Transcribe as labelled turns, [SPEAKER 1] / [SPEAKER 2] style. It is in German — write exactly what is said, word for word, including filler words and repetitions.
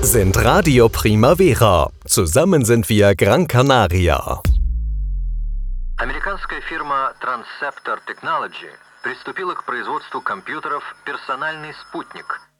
[SPEAKER 1] sind Radio Primavera. Zusammen sind wir Gran Canaria.
[SPEAKER 2] Американская фирма Transceptor Technology приступила к производству компьютеров «Персональный спутник»,